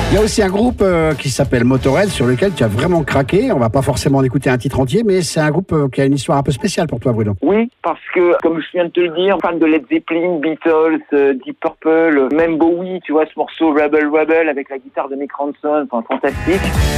Il y a aussi un groupe qui s'appelle Motörhead sur lequel tu as vraiment craqué. On va pas forcément en écouter un titre entier, mais c'est un groupe qui a une histoire un peu spéciale pour toi, Bruno. Oui, parce que, comme je viens de te le dire, fan de Led Zeppelin, Beatles, Deep Purple, même Bowie, tu vois, ce morceau Rebel Rebel avec la guitare de Mick Ronson, enfin fantastique.